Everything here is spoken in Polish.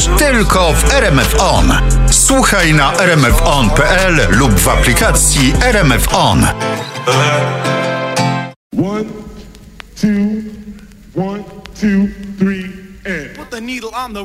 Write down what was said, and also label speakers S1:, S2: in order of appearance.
S1: słuchasz tylko w RMF On. Słuchaj na rmfon.pl lub w aplikacji RMF On.
S2: 1, 2, 1, 2, 3, and put the needle on the